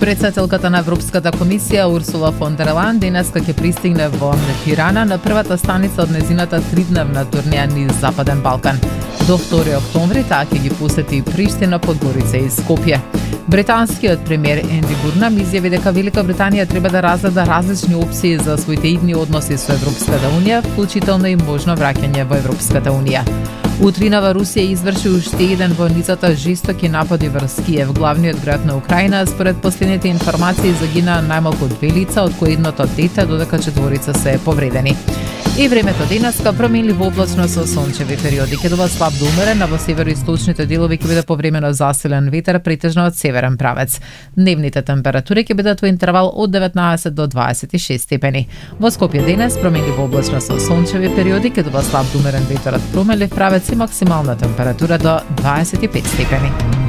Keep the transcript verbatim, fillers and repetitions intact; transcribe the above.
Председателката на Европската комисија Урсула фон дер Лајен денеска ќе пристигне во Тирана на првата станица од незината тридневна турнеја низ Западен Балкан. До втори октомври таа ќе ги посети Приштина, Подгорица и Скопје. Британскиот премиер Енди Бурнам изјави дека Велика Британија треба да разгледа различни опции за своите идни односи со Европската унија, вклучително и можно враќање во Европската унија. Утринава Русија изврши уште еден во низата жестоки напади врз Киев, главниот град на Украина. Според последните информации загина најмалку две лица, од кои едното дете, додека четворица се повредени. И времето денеска променливо облачно со сончеви периоди. Ќе дува слаб до умерен, а во североисточните делови ќе биде повремено засилен ветер, претежно од северен правец. Дневните температури ќе бидат во интервал од деветнаесет до дваесет и шест степени. Во Скопје денес променливо облачно со сончеви периоди, ќе дува слаб до умерен ветер од променлив правец и максимална температура до дваесет и пет степени.